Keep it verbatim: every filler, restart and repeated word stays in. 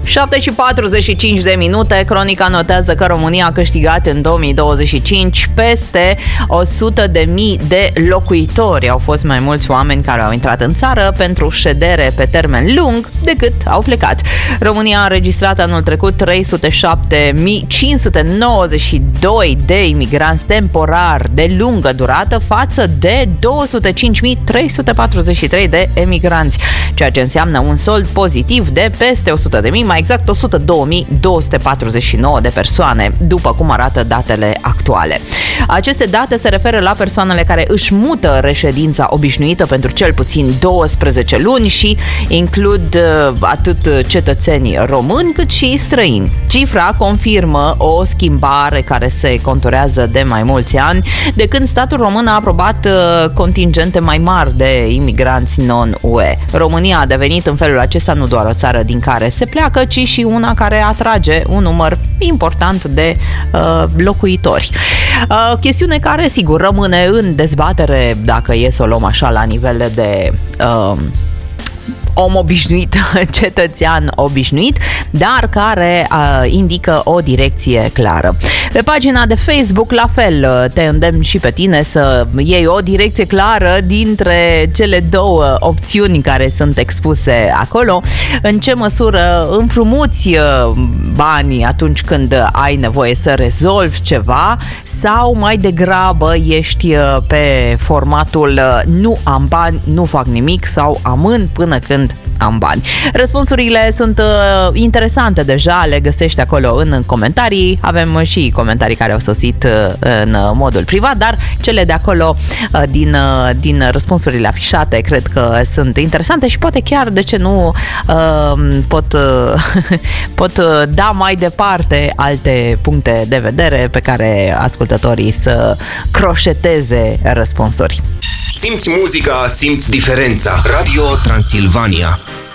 șapte și patruzeci și cinci de minute. Cronica notează că România a câștigat în două mii douăzeci și cinci peste o sută de mii de locuitori. Au fost mai mulți oameni care au intrat în țară pentru ședere pe termen lung decât au plecat. România a înregistrat anul trecut trei sute șapte mii cinci sute nouăzeci și doi de imigranți temporari de lungă durată față de două sute cinci mii trei sute patruzeci și trei de emigranți, ceea ce înseamnă un sold pozitiv de peste o sută de mii, mai exact o sută două mii două sute patruzeci și nouă de persoane, după cum arată datele actuale. Aceste date se referă la persoanele care își mută reședința obișnuită pentru cel puțin douăsprezece luni și includ atât cetățenii români cât și străini. Cifra confirmă o schimbare care se conturează de mai mulți ani, de când statul român a aprobat contingente mai mari de imigranți non-U E. România a devenit în felul acesta nu doar o țară din care se pleacă, ci și una care atrage un număr important de uh, locuitori. Uh, chestiune care, sigur, rămâne în dezbatere, dacă e să o luăm așa la nivel de uh, om obișnuit, cetățean obișnuit, dar care uh, indică o direcție clară. Pe pagina de Facebook, la fel, te îndemn și pe tine să iei o direcție clară dintre cele două opțiuni care sunt expuse acolo. În ce măsură împrumuți banii atunci când ai nevoie să rezolvi ceva sau mai degrabă ești pe formatul nu am bani, nu fac nimic sau amân până când am bani. Răspunsurile sunt uh, interesante deja, le găsești acolo în comentarii. Avem și comentarii care au sosit uh, în modul privat, dar cele de acolo uh, din, uh, din răspunsurile afișate cred că sunt interesante și poate chiar, de ce nu, uh, pot, uh, pot uh, da mai departe alte puncte de vedere pe care ascultătorii să croșeteze răspunsuri. Simți muzica, simți diferența. Radio Transilvania.